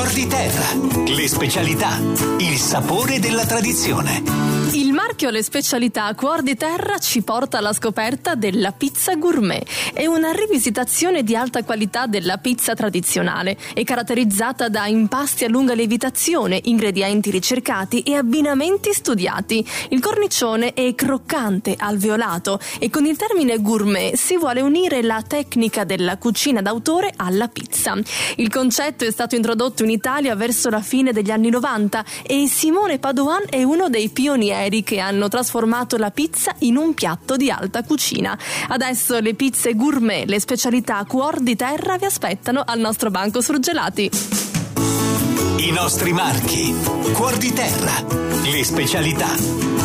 Cuor di Terra, le specialità, il sapore della tradizione. Il marchio Le Specialità Cuor di Terra ci porta alla scoperta della pizza gourmet. È una rivisitazione di alta qualità della pizza tradizionale. È caratterizzata da impasti a lunga lievitazione, ingredienti ricercati e abbinamenti studiati. Il cornicione è croccante, alveolato e con il termine gourmet si vuole unire la tecnica della cucina d'autore alla pizza. Il concetto è stato introdotto in Italia verso la fine degli anni 90 e Simone Padoan è uno dei pionieri che hanno trasformato la pizza in un piatto di alta cucina. Adesso le pizze gourmet, le specialità Cuor di Terra vi aspettano al nostro banco surgelati. I nostri marchi, Cuor di Terra, le specialità.